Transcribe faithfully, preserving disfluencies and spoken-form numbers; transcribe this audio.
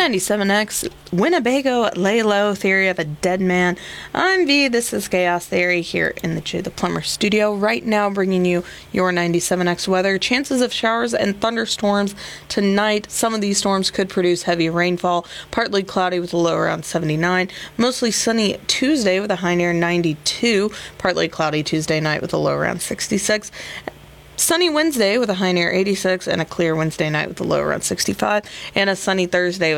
ninety-seven X, Winnebago, Lay Low, Theory of a Dead Man. I'm V, this is Chaos Theory here in the Jay the Plumber studio. Right now bringing you your ninety-seven X weather. Chances of showers and thunderstorms tonight. Some of these storms could produce heavy rainfall. Partly cloudy with a low around seventy-nine. Mostly sunny Tuesday with a high near ninety-two. Partly cloudy Tuesday night with a low around sixty-six. Sunny Wednesday with a high near eighty-six, and a clear Wednesday night with a low around sixty-five, and a sunny Thursday with